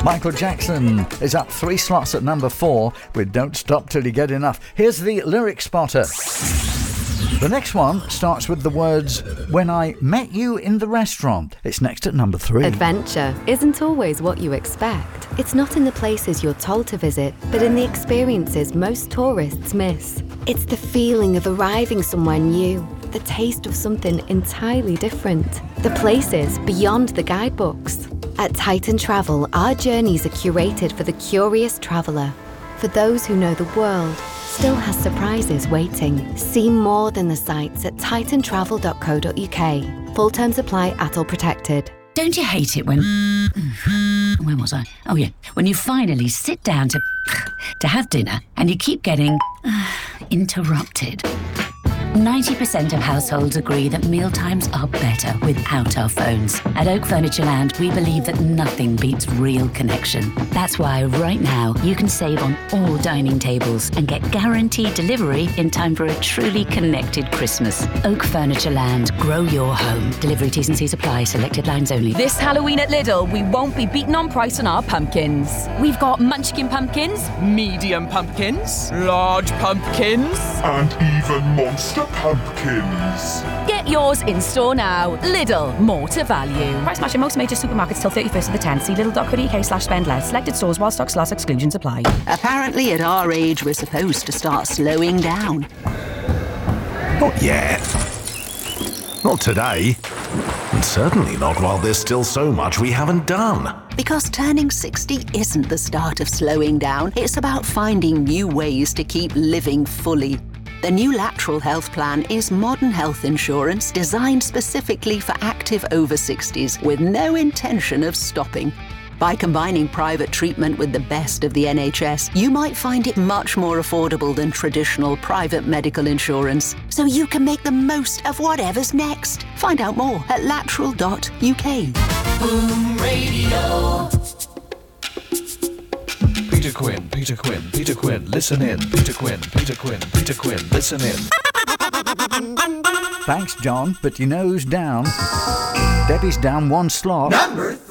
Michael Jackson is up 3 slots at number 4 with Don't Stop Till You Get Enough. Here's the lyric spotter. The next one starts with the words, When I Met You in the Restaurant. It's next at number 3. Adventure isn't always what you expect. It's not in the places you're told to visit, but in the experiences most tourists miss. It's the feeling of arriving somewhere new, the taste of something entirely different, the places beyond the guidebooks. At Titan Travel, our journeys are curated for the curious traveller. For those who know the world still has surprises waiting. See more than the sights at titantravel.co.uk. Full terms apply, ATOL protected. Don't you hate it when... Where was I? Oh yeah, when you finally sit down to have dinner and you keep getting interrupted. 90% of households agree that mealtimes are better without our phones. At Oak Furniture Land, we believe that nothing beats real connection. That's why right now you can save on all dining tables and get guaranteed delivery in time for a truly connected Christmas. Oak Furniture Land, grow your home. Delivery T's and C's apply, selected lines only. This Halloween at Lidl, we won't be beaten on price on our pumpkins. We've got munchkin pumpkins, medium pumpkins, large pumpkins, and even monster pumpkins. Get yours in store now. Lidl, more to value. Price match in most major supermarkets till 31st of the 10th. See lidl.co.uk/spend less. Selected stores while stocks last, exclusions apply. Apparently at our age we're supposed to start slowing down. Not yet. Not today. And certainly not while there's still so much we haven't done. Because turning 60 isn't the start of slowing down. It's about finding new ways to keep living fully. The new Lateral Health Plan is modern health insurance designed specifically for active over 60s with no intention of stopping. By combining private treatment with the best of the NHS, you might find it much more affordable than traditional private medical insurance, so you can make the most of whatever's next. Find out more at lateral.uk. Boom Radio. Peter Quinn, listen in. Peter Quinn, listen in. Thanks, John, but your nose down. Debbie's down 1 slot. Number